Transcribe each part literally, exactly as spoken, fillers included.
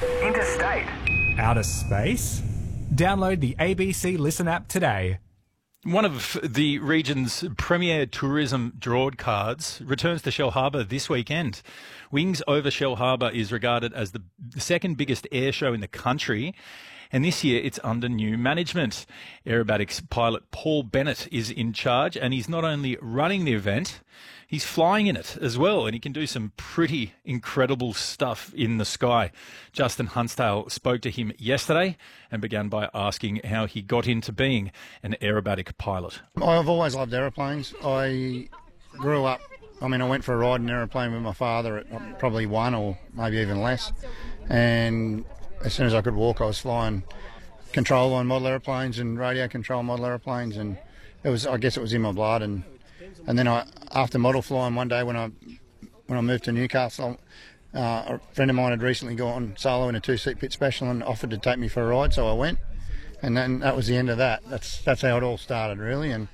Interstate. Outer space? Download the A B C Listen app today. One of the region's premier tourism drawed cards returns to Shellharbour this weekend. Wings over Shellharbour is regarded as the second biggest air show in the country, and this year it's under new management. Aerobatics pilot Paul Bennett is in charge, and he's not only running the event, he's flying in it as well, and he can do some pretty incredible stuff in the sky. Justin Huntsdale spoke to him yesterday and began by asking how he got into being an aerobatic pilot. I've always loved aeroplanes. I grew up, I mean, I went for a ride in an aeroplane with my father at probably one or maybe even less, and as soon as I could walk, I was flying control line model aeroplanes and radio control model aeroplanes, and it was, I guess it was in my blood. And and then I, after model flying one day when I when I moved to Newcastle, uh, a friend of mine had recently gone solo in a two-seat pit special and offered to take me for a ride, so I went, and then that was the end of that. That's that's how it all started, really. And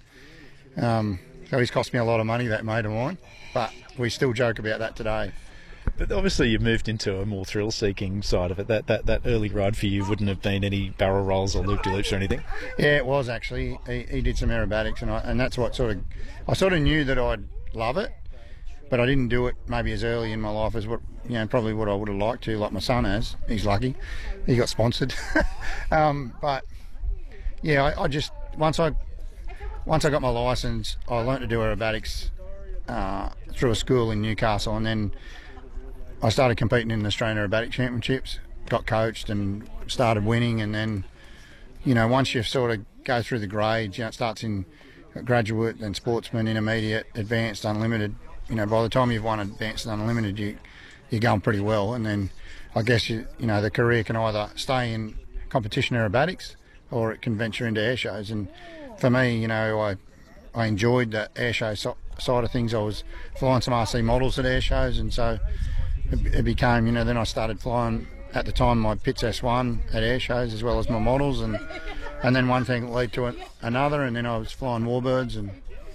um, so he's cost me a lot of money, that mate of mine, but we still joke about that today. But obviously you moved into a more thrill-seeking side of it. That, that that early ride for you wouldn't have been any barrel rolls or loop-de-loops or anything? Yeah, it was actually. He, he did some aerobatics, and I, and that's what sort of... I sort of knew that I'd love it, but I didn't do it maybe as early in my life as what, you know, probably what I would have liked to, like my son has. He's lucky. He got sponsored. um, but, yeah, I, I just... Once I once I got my licence, I learnt to do aerobatics uh, through a school in Newcastle, and then I started competing in the Australian Aerobatic Championships, got coached and started winning, and then, you know, once you sort of go through the grades, you know, it starts in graduate, then sportsman, intermediate, advanced, unlimited. You know, by the time you've won advanced and unlimited, you, you're going pretty well, and then I guess, you, you know, the career can either stay in competition aerobatics or it can venture into air shows. And for me, you know, I, I enjoyed the air show so, side of things. I was flying some R C models at air shows, and so it became, you know, then I started flying at the time my Pitts S one at air shows as well as my models, and and then one thing led to another, and then I was flying Warbirds, and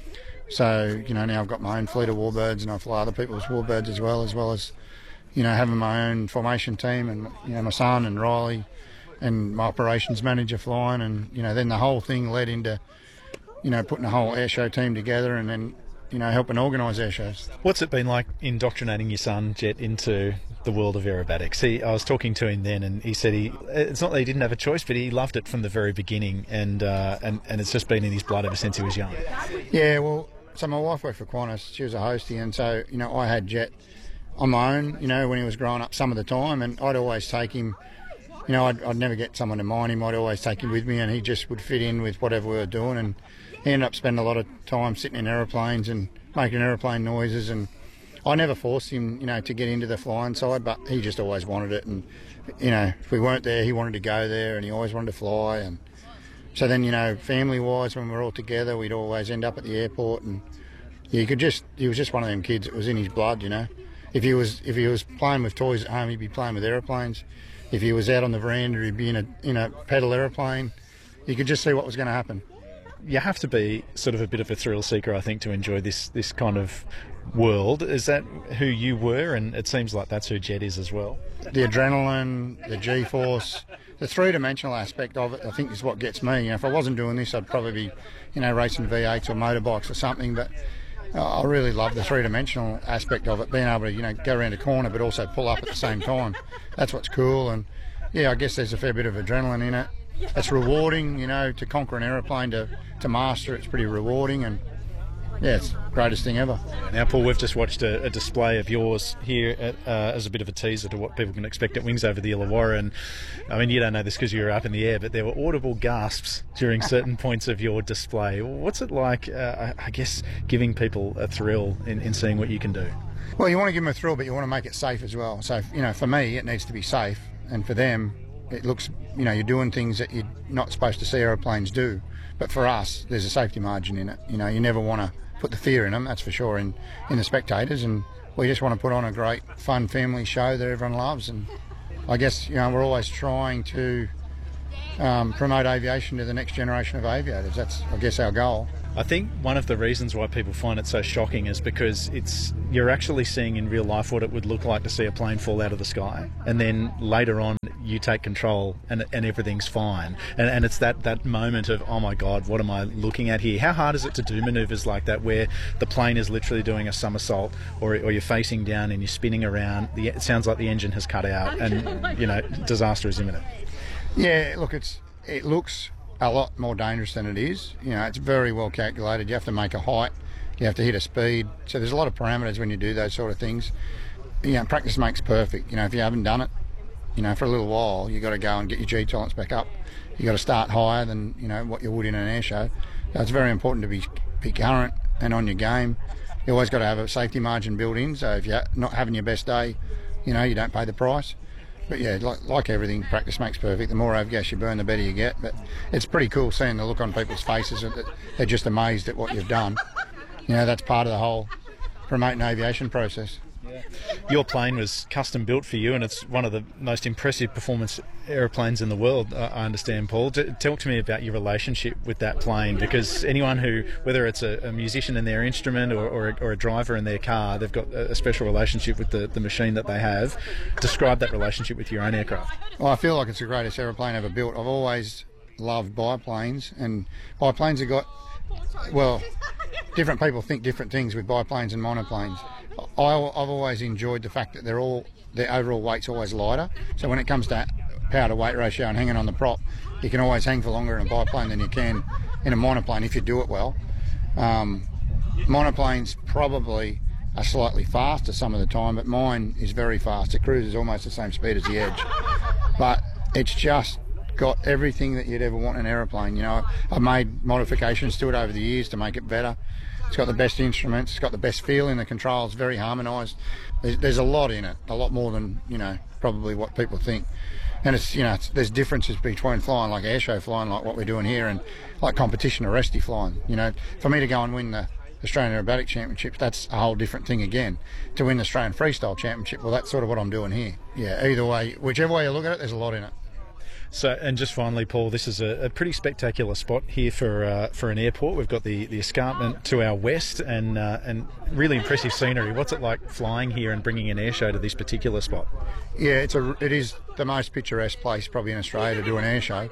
so, you know, now I've got my own fleet of Warbirds and I fly other people's Warbirds as well, as well as, you know, having my own formation team, and, you know, my son and Riley and my operations manager flying, and, you know, then the whole thing led into, you know, putting a whole air show team together, and then, you know, helping organise air shows. What's it been like indoctrinating your son, Jet, into the world of aerobatics? He, I was talking to him then, and he said he, it's not that he didn't have a choice, but he loved it from the very beginning, and uh, and, and it's just been in his blood ever since he was young. Yeah, well, so my wife worked for Qantas. She was a hostie, and so, you know, I had Jet on my own, you know, when he was growing up some of the time, and I'd always take him, you know, I'd, I'd never get someone to mind him. I'd always take him with me, and he just would fit in with whatever we were doing, and he ended up spending a lot of time sitting in aeroplanes and making aeroplane noises, and I never forced him, you know, to get into the flying side, but he just always wanted it, and, you know, if we weren't there, he wanted to go there, and he always wanted to fly. And so then, you know, family-wise, when we were all together, we'd always end up at the airport, and you could just, he was just one of them kids. It was in his blood, you know. If he was if he was playing with toys at home, he'd be playing with aeroplanes. If he was out on the veranda, he'd be in a in a pedal aeroplane. You could just see what was going to happen. You have to be sort of a bit of a thrill seeker, I think, to enjoy this this kind of world. Is that who you were? And it seems like that's who Jet is as well. The adrenaline, the G-force, the three-dimensional aspect of it, I think, is what gets me. You know, if I wasn't doing this, I'd probably be, you know, racing V eights or motorbikes or something. But uh, I really love the three-dimensional aspect of it, being able to, you know, go around a corner but also pull up at the same time. That's what's cool. And yeah, I guess there's a fair bit of adrenaline in it. It's rewarding, you know, to conquer an aeroplane, to, to master it's pretty rewarding, and yeah, it's the greatest thing ever. Now, Paul, we've just watched a, a display of yours here at, uh, as a bit of a teaser to what people can expect at Wings Over the Illawarra, and I mean, you don't know this because you were up in the air, but there were audible gasps during certain points of your display. What's it like, uh, I guess, giving people a thrill in, in seeing what you can do? Well, you want to give them a thrill, but you want to make it safe as well. So, you know, for me, it needs to be safe, and for them, it looks, you know, you're doing things that you're not supposed to see aeroplanes do. But for us, there's a safety margin in it. You know, you never want to put the fear in them, that's for sure, in, in the spectators. And we just want to put on a great, fun family show that everyone loves. And I guess, you know, we're always trying to um, promote aviation to the next generation of aviators. That's, I guess, our goal. I think one of the reasons why people find it so shocking is because it's you're actually seeing in real life what it would look like to see a plane fall out of the sky, and then later on you take control and and everything's fine. And and it's that, that moment of, oh my God, what am I looking at here? How hard is it to do manoeuvres like that where the plane is literally doing a somersault, or or you're facing down and you're spinning around? The, it sounds like the engine has cut out, and you know, disaster is imminent. Yeah, look, it's it looks a lot more dangerous than it is. You know, it's very well calculated. You have to make a height, you have to hit a speed. So there's a lot of parameters when you do those sort of things. You know, practice makes perfect. You know, if you haven't done it, you know, for a little while, you got to go and get your G tolerance back up. You got to start higher than, you know, what you would in an air show. So it's very important to be be current and on your game. You always got to have a safety margin built in. So if you're not having your best day, you know, you don't pay the price. But yeah, like, like everything, practice makes perfect. The more overgas you burn, the better you get. But it's pretty cool seeing the look on people's faces that they're just amazed at what you've done. You know, that's part of the whole promoting aviation process. Yeah. Your plane was custom built for you, and it's one of the most impressive performance aeroplanes in the world, I understand, Paul. T- talk to me about your relationship with that plane, because anyone who, whether it's a, a musician in their instrument or, or, a, or a driver in their car, they've got a special relationship with the, the machine that they have. Describe that relationship with your own aircraft. Well, I feel like it's the greatest aeroplane ever built. I've always loved biplanes, and biplanes have got, well, different people think different things with biplanes and monoplanes. I, I've always enjoyed the fact that they're all, their overall weight's always lighter. So when it comes to power to weight ratio and hanging on the prop, you can always hang for longer in a biplane than you can in a monoplane if you do it well. Um, monoplanes probably are slightly faster some of the time, but mine is very fast. It cruises almost the same speed as the Edge. But it's just got everything that you'd ever want in an aeroplane. You know, I've made modifications to it over the years to make it better. It's got the best instruments, it's got the best feel in the controls, very harmonised. There's, there's a lot in it, a lot more than, you know, probably what people think. And it's, you know, it's, there's differences between flying like airshow flying like what we're doing here and like competition arresty flying. You know, for me to go and win the Australian Aerobatic Championships, that's a whole different thing again. To win the Australian Freestyle Championship, well, that's sort of what I'm doing here. Yeah, either way, whichever way you look at it, there's a lot in it. So, and just finally, Paul, this is a, a pretty spectacular spot here for uh, for an airport. We've got the, the escarpment to our west, and uh, and really impressive scenery. What's it like flying here and bringing an air show to this particular spot? Yeah, it's a it is the most picturesque place probably in Australia to do an air show.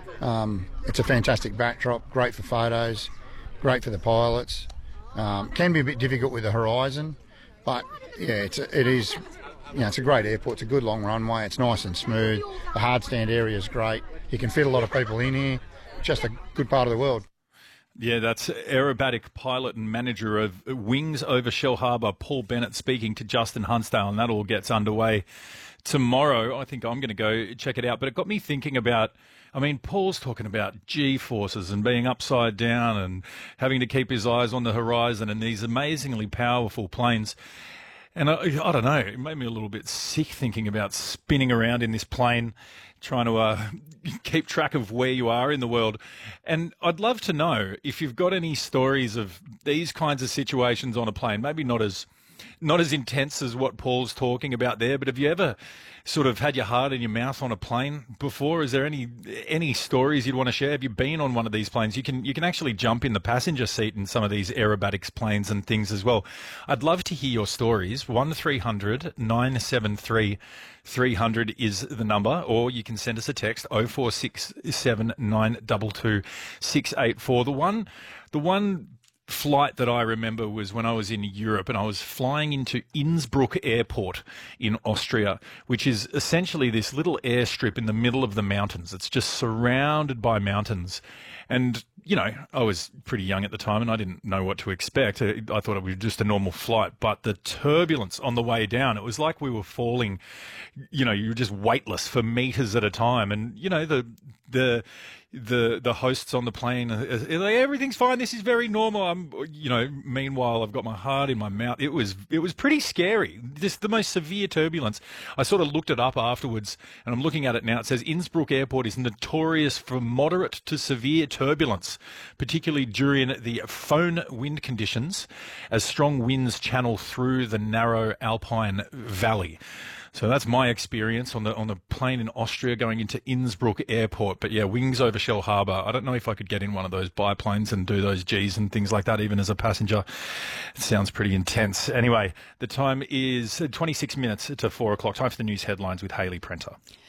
Um, it's a fantastic backdrop, great for photos, great for the pilots. Um, can be a bit difficult with the horizon, but yeah, it's a, it is. You know, it's a great airport. It's a good long runway. It's nice and smooth. The hard stand area is great. You can fit a lot of people in here. Just a good part of the world. Yeah, that's aerobatic pilot and manager of Wings over Shellharbour, Paul Bennett, speaking to Justin Hunsdale, and that all gets underway tomorrow. I think I'm going to go check it out. But it got me thinking about, I mean, Paul's talking about G-forces and being upside down and having to keep his eyes on the horizon and these amazingly powerful planes. And I, I don't know, it made me a little bit sick thinking about spinning around in this plane, trying to uh, keep track of where you are in the world. And I'd love to know if you've got any stories of these kinds of situations on a plane, maybe not as not as intense as what Paul's talking about there, but have you ever sort of had your heart in your mouth on a plane before? Is there any any stories you'd want to share? Have you been on one of these planes? You can you can actually jump in the passenger seat in some of these aerobatics planes and things as well. I'd love to hear your stories. one three hundred nine seven three three hundred is the number, or you can send us a text oh four six seven nine two two six eight four. The one the one flight that I remember was when I was in Europe and I was flying into Innsbruck Airport in Austria, which is essentially this little airstrip in the middle of the mountains. It's just surrounded by mountains. And, you know, I was pretty young at the time and I didn't know what to expect. I thought it was just a normal flight. But the turbulence on the way down, it was like we were falling, you know, you were just weightless for meters at a time. And, you know, the the the the hosts on the plane, like, everything's fine, this is very normal. I'm, you know, meanwhile I've got my heart in my mouth. It was it was pretty scary. Just the most severe turbulence. I sort of looked it up afterwards, and I'm looking at it now. It says Innsbruck Airport is notorious for moderate to severe turbulence, particularly during the phone wind conditions, as strong winds channel through the narrow Alpine valley. So that's my experience on the on the plane in Austria going into Innsbruck Airport. But yeah, Wings over Shellharbour. I don't know if I could get in one of those biplanes and do those Gs and things like that, even as a passenger. It sounds pretty intense. Anyway, the time is twenty-six minutes to four o'clock. Time for the news headlines with Hayley Prenter.